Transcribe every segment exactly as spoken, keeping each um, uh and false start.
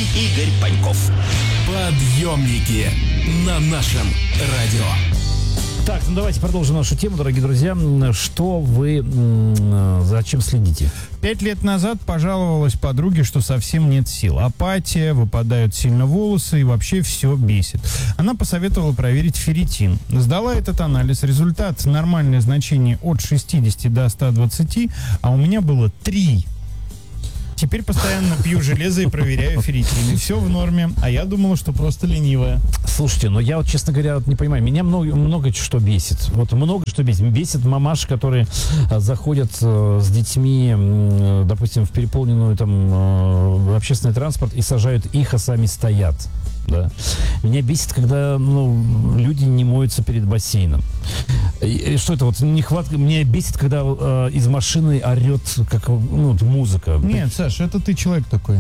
и Игорь Паньков. Подъемники на нашем радио. Так, ну давайте продолжим нашу тему, дорогие друзья. Что вы, зачем следите? Пять лет назад пожаловалась подруге, что совсем нет сил. Апатия, выпадают сильно волосы и вообще все бесит. Она посоветовала проверить ферритин. Сдала этот анализ. Результат: нормальное значение от шестидесяти до ста двадцати, а у меня было три. Теперь постоянно пью железо и проверяю ферритин. И все в норме. А я думала, что просто ленивая. Слушайте, ну я вот, честно говоря, вот не понимаю. Меня много, много что бесит. Вот много что бесит. Бесит мамаши, которые а, заходят а, с детьми, м, допустим, в переполненную там а, общественный транспорт и сажают их, а сами стоят. Да. Меня бесит, когда ну, люди не моются перед бассейном. И, и что это вот нехватка? Меня бесит, когда э, из машины орет как ну, музыка. Нет, Саша, это ты человек такой.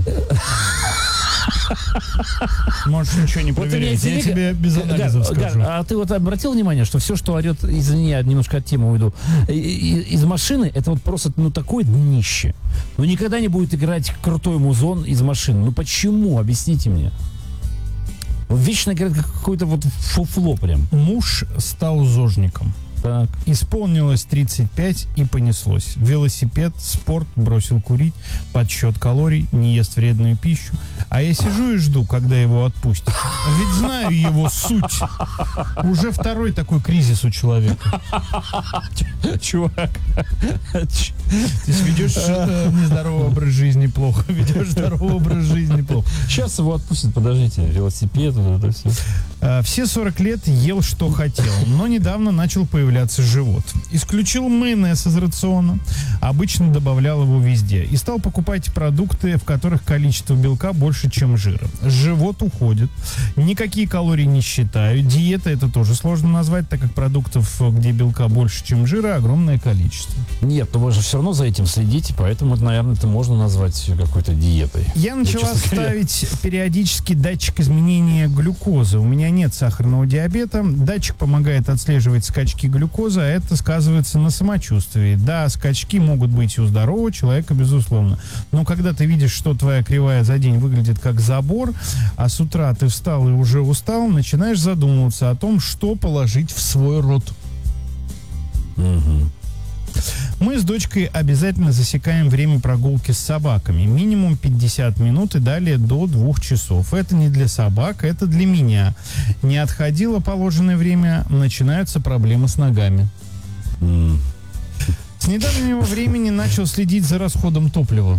Можешь ничего не проверять. Я тебе без анализов скажу. А ты вот обратил внимание, что все, что орет, извини, я немножко от темы уйду, из машины, это вот просто ну такое днище. Ну никогда не будет играть крутой музон из машины. Ну почему? Объясните мне. Вечно играет какой-то вот фуфло прям. Муж стал зожником. Так. Исполнилось тридцать пять и понеслось. Велосипед, спорт, бросил курить, подсчет калорий, не ест вредную пищу. А я сижу и жду, когда его отпустят. Ведь знаю его суть. Уже второй такой кризис у человека. Чувак. Ты ведешь э, нездоровый образ жизни плохо. Ведешь здоровый образ жизни плохо. Сейчас его отпустят, подождите. Велосипед, вот это все. Э, все сорок лет ел, что хотел. Но недавно начал появляться живот. Исключил майонез из рациона. Обычно добавлял его везде. И стал покупать продукты, в которых количество белка больше, чем жира. Живот уходит. Никакие калории не считаю. Диета — это тоже сложно назвать, так как продуктов, где белка больше, чем жира, огромное количество. Нет, но вы же все равно за этим следите, поэтому, наверное, это можно назвать какой-то диетой. Я начала Я, ставить периодически датчик изменения глюкозы. У меня нет сахарного диабета. Датчик помогает отслеживать скачки глюкозы, а это сказывается на самочувствии. Да, скачки могут быть и у здорового человека, безусловно. Но когда ты видишь, что твоя кривая за день выглядит как забор, а с утра ты встал и уже устал, начинаешь задумываться о том, что положить в свой рот. Угу. Мы с дочкой обязательно засекаем время прогулки с собаками. Минимум пятьдесят минут и далее до двух часов. Это не для собак, это для меня. Не отходило положенное время, начинаются проблемы с ногами. Mm. С недавнего времени начал следить за расходом топлива.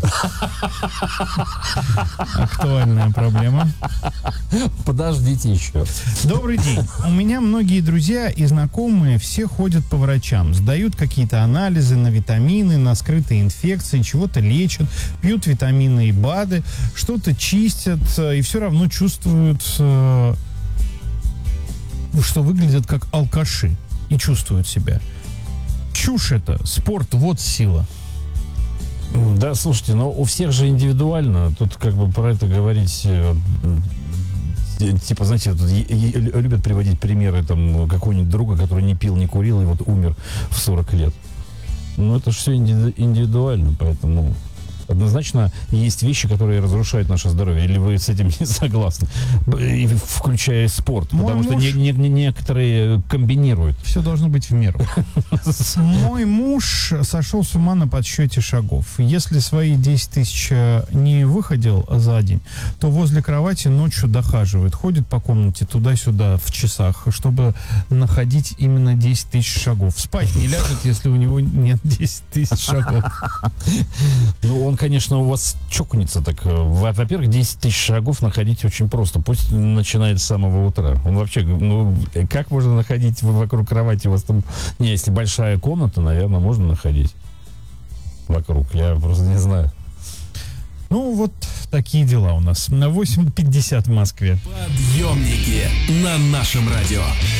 Актуальная проблема. Подождите еще. Добрый день. У меня многие друзья и знакомые все ходят по врачам, сдают какие-то анализы на витамины, на скрытые инфекции, чего-то лечат, пьют витамины и БАДы, что-то чистят и все равно чувствуют, что выглядят как алкаши и чувствуют себя. Чушь это. Спорт, вот сила. Да, слушайте, но у всех же индивидуально. Тут как бы про это говорить... Типа, знаете, вот, любят приводить примеры там какого-нибудь друга, который не пил, не курил и вот умер в сорок лет. Ну, это же все индивидуально, поэтому... Однозначно есть вещи, которые разрушают наше здоровье. Или вы с этим не согласны? И включая спорт. Мой потому муж... что не, не, не, некоторые комбинируют. Все должно быть в меру. Мой муж сошел с ума на подсчете шагов. Если свои десять тысяч не выходил за день, то возле кровати ночью дохаживает. Ходит по комнате туда-сюда в часах, чтобы находить именно десять тысяч шагов. Спать не ляжет, если у него нет десять тысяч шагов. Ну, он, конечно, у вас чокнется так. Во-первых, десять тысяч шагов находить очень просто. Пусть начинает с самого утра. Он вообще, ну, как можно находить вокруг кровати? У вас там... Не, если большая комната, наверное, можно находить вокруг. Я просто не знаю. Ну, вот такие дела у нас. На восемь пятьдесят в Москве. Подъемники на нашем радио.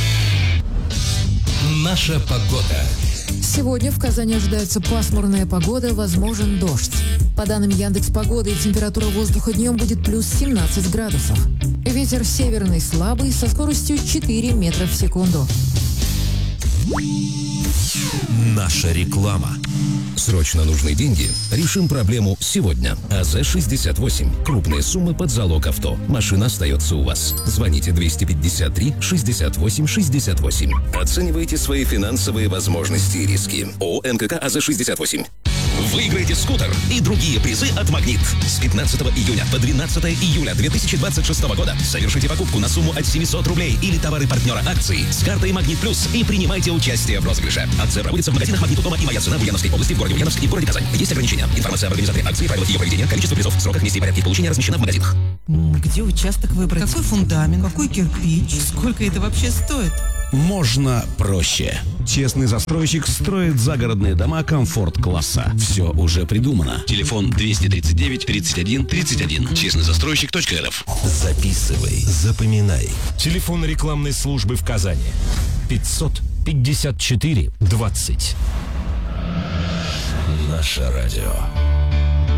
Наша погода. Сегодня в Казани ожидается пасмурная погода, возможен дождь. По данным Яндекс.Погоды, температура воздуха днем будет плюс семнадцать градусов. Ветер северный слабый со скоростью четыре метра в секунду. Наша реклама. Срочно нужны деньги? Решим проблему сегодня. АЗ шестьдесят восемь. Крупные суммы под залог авто. Машина остается у вас. Звоните двести пятьдесят три шестьдесят восемь шестьдесят восемь. Оценивайте свои финансовые возможности и риски. ООО НКК АЗ шестьдесят восемь. Выиграйте скутер и другие призы от «Магнит». С пятнадцатого июня по двенадцатое июля две тысячи двадцать шестого года совершите покупку на сумму от семисот рублей или товары партнера акции с картой «Магнит Плюс» и принимайте участие в розыгрыше. Акция проводится в магазинах «Магнит» у дома и «Моя цена» в Ульяновской области, в городе Ульяновск и в городе Казань. Есть ограничения. Информация об организаторе акции, правилах ее проведения, количество призов, сроках, месте и порядке получения размещена в магазинах. Где участок выбрать? Какой фундамент? Какой кирпич? Сколько это вообще стоит? Можно проще. Честный застройщик строит загородные дома комфорт-класса. Все уже придумано. Телефон двести тридцать девять тридцать один тридцать один. честный застройщик точка эр эф. Записывай, запоминай. Телефон рекламной службы в Казани. пятьсот пятьдесят четыре двадцать. Наше радио.